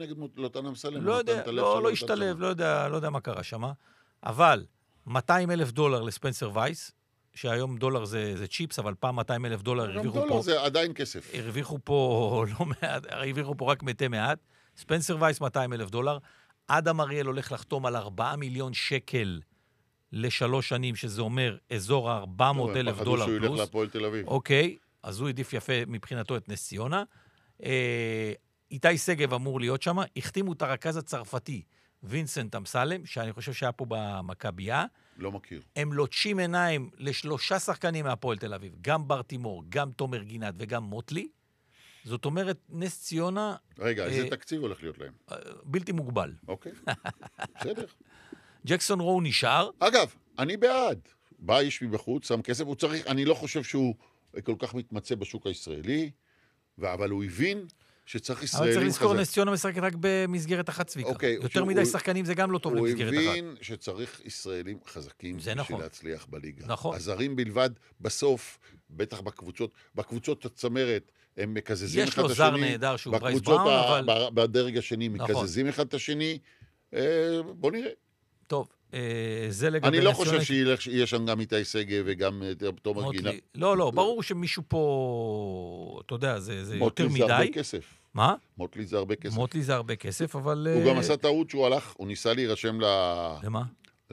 נגד לוטן אמסלם? לא יודע, לא השתלב, לא יודע מה קרה שם. אבל $200,000 לספנסר וייס, שהיום דולר זה צ'יפס, אבל פעם $200,000 הרוויחו פה. גם דולר זה עדיין כסף. הרוויחו פה לא מעט, הרוויחו פה רק מתי מעט. ספנסר וייס $200,000. אדם אריאל הולך לחתום על 4 מיליון שקל ל3 שנים, שזה אומר אזור $400,000 פחדו שהוא ילך פלוס. להפועל תל אביב. אוקיי, אז הוא עדיף יפה מבחינתו את נס ציונה. איתי שגב אמור להיות שם. החתימו את הרכז הצרפתי, וינסנט אמסלם, שאני חושב שהיה פה במכבייה. לא מכיר. הם לוטשים עיניים ל3 שחקנים מהפועל תל אביב, גם ברטימור, גם תומר גינת וגם מוטלי. זאת אומרת, נס ציונה... רגע, איזה תקציב הולך להיות להם? בלתי מוגבל. אוקיי, בסדר. ג'קסון רו נשאר. אגב, אני בעד. בא איש מבחוץ, שם כסף, הוא צריך, אני לא חושב שהוא כל כך מתמצא בשוק הישראלי, אבל הוא הבין שצריך ישראלים חזק. אבל צריך לזכור, נס ציונה משחקת רק במסגרת אחת צביקה. אוקיי, יותר מדי שחקנים זה גם לא טוב למסגרת אחת. הוא הבין שצריך ישראלים חזקים בשביל להצליח בליגה. נכון. הזרים בלבד בסוף, בטח בקבוצות הצמרת, הם מקזזים אחד את השני. יש לו זר נהדר שהוא ברייס בראון, אבל... בדרג השני מקזזים אחד את השני. בוא נראה. טוב, זה לגבי... אני לא חושב שיהיה שם גם איתי שגב וגם תומר גינה. לא, ברור שמישהו פה, אתה יודע, זה יותר מדי. מוטלי זה הרבה כסף. מה? מוטלי זה הרבה כסף. מוטלי זה הרבה כסף, אבל... הוא גם עשה טעות שהוא הלך, הוא ניסה להירשם למה?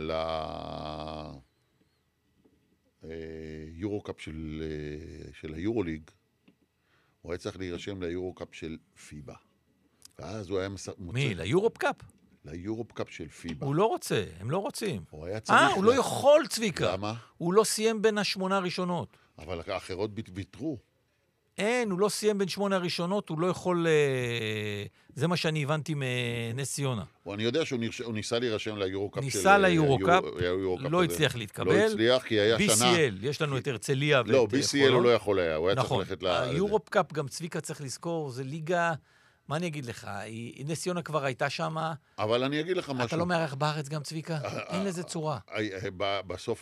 ליורו-קאפ של היורוליג. הוא היה צריך להירשם ליורו-קאפ של פיבה. ואז הוא היה מוצא... מי? ליורופ-קאפ? ליורופ-קאפ של פיבה. הוא לא רוצה, הם לא רוצים. הוא היה צריך... הוא לא יכול, צביקה. למה? הוא לא סיים בין 8 הראשונות. אבל האחרות ויתרו. אין, הוא לא סיים בין 8 הראשונות, הוא לא יכול... זה מה שאני הבנתי מנס ציונה. אני יודע שהוא ניסה להירשם ליורוקאפ. ניסה ליורוקאפ, לא הצליח להתקבל. לא הצליח, כי היה שנה... BCL, יש לנו את הרצליה. לא, BCL הוא לא יכול היה, הוא היה צריך ללכת ל... היורופקאפ, גם צביקה צריך לזכור, זה ליגה... מה אני אגיד לך? נס ציונה כבר הייתה שם. אבל אני אגיד לך משהו. אתה לא מארח בארץ גם, צביקה? אין לזה צורה. בסוף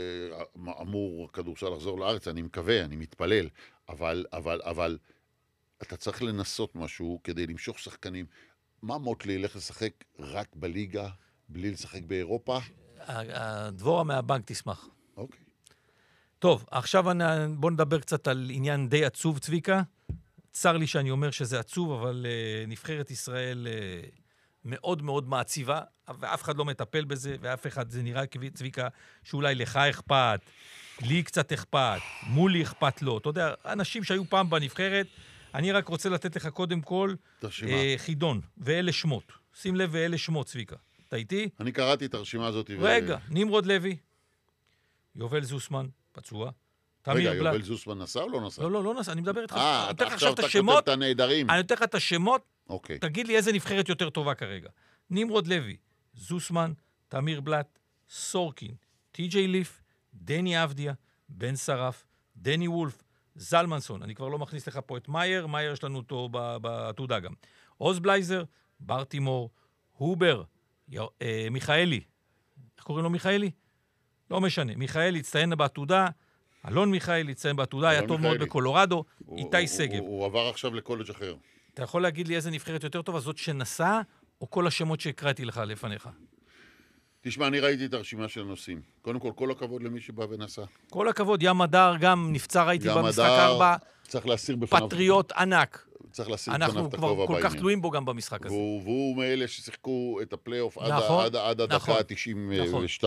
אמור כדורסל לחזור לארץ, אני מקווה, אני מתפלל. אבל אתה צריך לנסות משהו כדי למשוך שחקנים. מה מוטלי ילך לשחק רק בליגה, בלי לשחק באירופה? הדבורה מהבנק תשמח. אוקיי. טוב, עכשיו בוא נדבר קצת על עניין די עצוב, צביקה. צר לי שאני אומר שזה עצוב, אבל נבחרת ישראל מאוד מאוד מעציבה, ואף אחד לא מטפל בזה, ואף אחד, זה נראה צביקה, שאולי לך אכפת, לי קצת אכפת, מולי אכפת לו. אתה יודע, אנשים שהיו פעם בנבחרת, אני רק רוצה לתת לך קודם כל חידון, ואלה שמות. שים לב, ואלה שמות, צביקה. אתה איתי? אני קראתי את הרשימה הזאת. רגע, נמרוד לוי, יובל זוסמן, פצוע, רגע, יובל זוסמן נסע או לא נסע? לא נסע, אני מדבר איתך. אתה עכשיו אתה כותב את הנהדרים. אני נותן לך את השמות, אוקיי. תגיד לי איזה נבחרת יותר טובה כרגע. נמרוד לוי, זוסמן, תמיר בלט, סורקין, טי.ג'יי ליף, דני אבדיה, בן שרף, דני וולף, זלמנסון, אני כבר לא מכניס לך פה את מאייר, מאייר יש לנו אותו בתעודה גם. עוז בלייזר, ברטימור, הובר, מיכאלי, איך קוראים לו מיכאלי? לא משנה, מיכאלי הצטיין בעתודה, אלון מיכאלי הצטיין בעתודה, היה טוב מאוד בקולורדו, איתי שגב. הוא עבר עכשיו לקולג' אחר. אתה יכול להגיד לי איזה נבחרת יותר טובה, זאת שנסעה, או כל השמות שהקראתי לך לפניך? תשמע, אני ראיתי את הרשימה של הנושאים. קודם כל הכבוד למי שבא ונסע. כל הכבוד, ים הדר גם נפצע, ראיתי במשחק 4. צריך להסיר בפניו. פטריוט ענק. צריך להסיר בפניו את הכובע בעניין. אנחנו כבר כל כך תלויים בו גם במשחק הזה. והוא מאלה ששיחקו את הפלייאוף עד הדקה ה-92.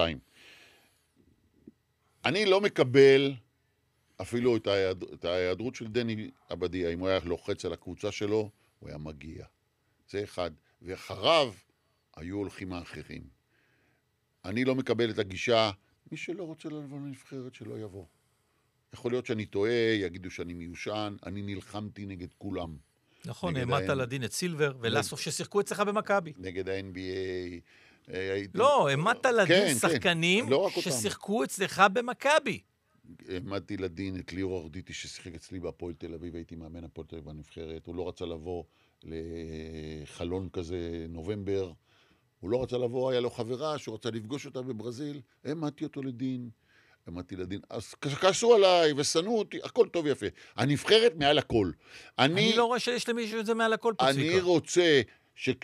אני לא מקבל אפילו את ההיעדרות של דני אבדיה. אם הוא היה לוחץ על הקבוצה שלו, הוא היה מגיע. זה אחד. ואחריו היו הולכים האחרים. אני לא מקבל את הגישה, מי שלא רוצה לבוא לנבחרת שלא יבוא. יכול להיות שאני טועה, יגידו שאני מיושן, אני נלחמתי נגד כולם. נכון, העמדת לדין את סילבר, ולסוף ששיחקו אצלך במכבי. נגד ה-NBA. לא, העמדת לדין שחקנים ששיחקו אצלך במכבי. העמדתי לדין את ליאור ארדיטי ששיחק אצלי בהפועל תל אביב, הייתי מאמן הפועל תל אביב בנבחרת, הוא לא רצה לבוא לחלון כזה נובמבר, הוא לא רצה לבוא, היה לו חברה שהוא רצה לפגוש אותה בברזיל, העמדתי אותו לדין, אז כעסו עליי ושנאו אותי, הכל טוב יפה. הנבחרת מעל הכל. אני לא רואה שיש למישהו את זה מעל הכל פה, צביקה. אני רוצה